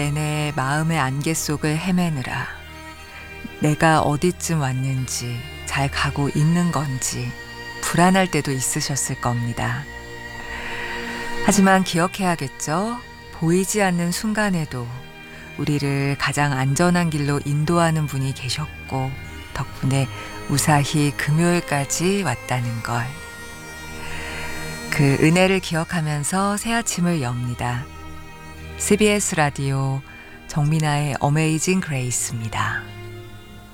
내내 마음의 안개 속을 헤매느라 내가 어디쯤 왔는지, 잘 가고 있는 건지 불안할 때도 있으셨을 겁니다. 하지만 기억해야겠죠? 보이지 않는 순간에도 우리를 가장 안전한 길로 인도하는 분이 계셨고, 덕분에 무사히 금요일까지 왔다는 걸. 그 은혜를 기억하면서 새 아침을 엽니다. CBS 라디오 정민아의 어메이징 그레이스입니다.